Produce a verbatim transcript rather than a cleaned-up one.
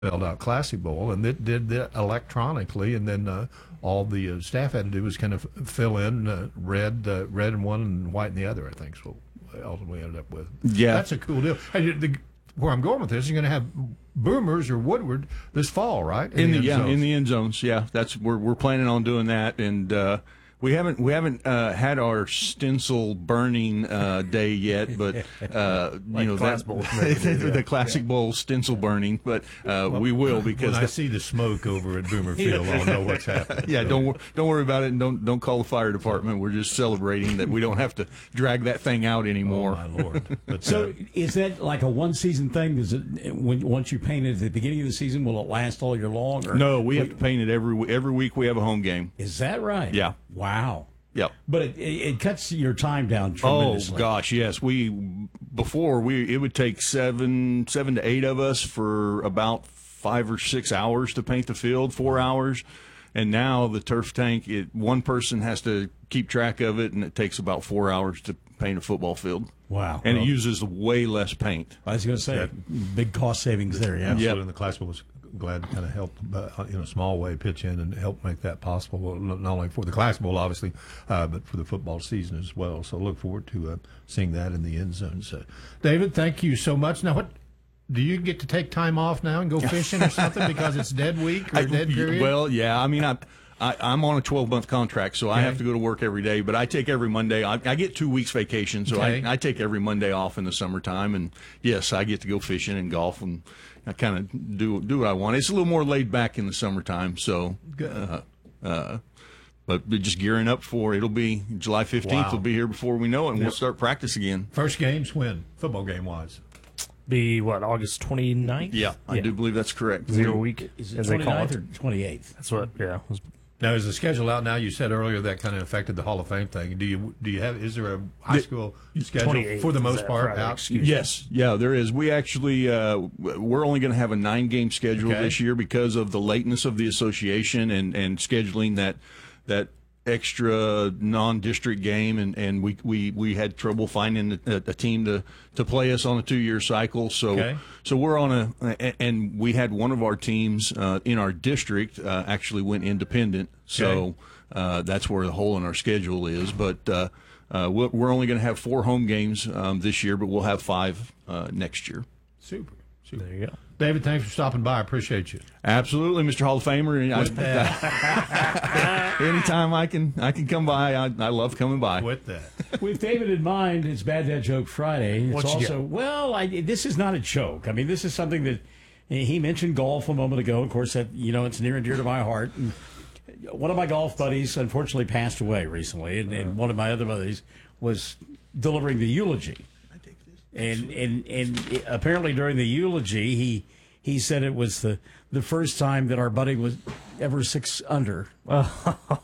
filled out Classic Bowl, and it did that electronically, and then uh, all the uh, staff had to do was kind of fill in uh, red, uh, red in one and white in the other. I think so. Ultimately, ended up with. Yeah, that's a cool deal. And the, where I'm going with this, you're going to have Boomers or Woodward this fall, right? In, in the, the yeah, zones. in the end zones. Yeah, that's we're we're planning on doing that, and uh, we haven't we haven't uh, had our stencil burning uh, day yet, but uh, like you know class that bowl, the, yeah. the Classic yeah. Bowl stencil burning, but uh, well, we will because when I the, see the smoke over at Boomer Field, I'll know what's happening. Yeah, so. don't don't worry about it, and don't don't call the fire department. We're just celebrating that we don't have to drag that thing out anymore. Oh, my Lord! But, so, uh, is that like a one-season thing? Does it when once you paint it at the beginning of the season, will it last all year long? Or no, we have to paint it every every week. We have a home game. Is that right? Yeah. Wow. Yep. But it, it cuts your time down tremendously. Oh gosh, yes. We before we it would take seven seven to eight of us for about five or six hours to paint the field, four hours, and now the turf tank, it one person has to keep track of it, and it takes about four hours to paint a football field. Wow. And well, it uses way less paint. I was going to say Yeah. big cost savings there. Yeah. Absolutely, Yep. and the Classic Bowl was glad to kind of help, uh, in a small way, pitch in and help make that possible, well, not only for the Classic Bowl, obviously, uh, but for the football season as well. So look forward to uh, seeing that in the end zone. So, David, thank you so much. Now, what do you get to take time off now and go fishing or something because it's dead week or I- dead period? Well, yeah. I mean, I, I, I'm on a twelve-month contract, so I Okay. have to go to work every day. But I take every Monday. I, I get two weeks vacation, so Okay. I, I take every Monday off in the summertime. And yes, I get to go fishing and golf, and I kind of do do what I want. It's a little more laid back in the summertime, so. Uh, uh, but we're just gearing up for it'll be July fifteenth. Wow. We'll be here before we know it, and Yep. we'll start practice again. First games when? Football game wise. Be what, August twenty-ninth? Yeah, I Yeah. do believe that's correct. Zero week, Is it as they call twenty-ninth it. or twenty-eighth? That's what. Yeah. was- Now, is the schedule out now? You said earlier that kind of affected the Hall of Fame thing. Do you do you have? Is there a high school schedule twenty-eighth for the is most that part Friday, out? excuse me. Yes, yeah, there is. We actually uh, we're only going to have a nine-game schedule Okay. this year because of the lateness of the association and, and scheduling that that extra non-district game, and, and we, we, we had trouble finding a, a team to, to play us on a two-year cycle. So Okay. so we're on a and we had one of our teams uh, in our district uh, actually went independent. So Okay. uh, that's where the hole in our schedule is, but. Uh, Uh, we're we're only going to have four home games um, this year, but we'll have five uh, next year. Super, super. There you go. David, thanks for stopping by. I appreciate you. Absolutely, Mister Hall of Famer. And With I, that, anytime I can, I can come by. I, I love coming by. with that. With David in mind, it's Bad Dad Joke Friday. It's What you also, got? well, I, this is not a joke. I mean, this is something that he mentioned golf a moment ago. Of course, that you know, it's near and dear to my heart. And one of my golf buddies unfortunately passed away recently, and, and one of my other buddies was delivering the eulogy. And and and apparently during the eulogy, he he said it was the the first time that our buddy was ever six under.